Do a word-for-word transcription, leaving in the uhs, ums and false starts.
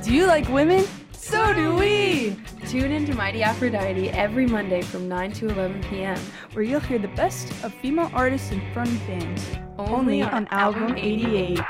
Do you like women? So do we! Tune in to Mighty Aphrodite every Monday from nine to eleven p.m. where you'll hear the best of female artists and front bands. Only on Album eighty-eight.